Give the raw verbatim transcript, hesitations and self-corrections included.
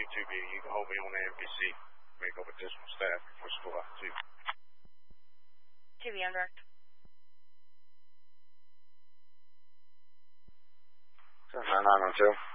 two B. You can hold me on the N P C. Make up additional staff before school hours, too. two B, I'm direct. nine nine oh two.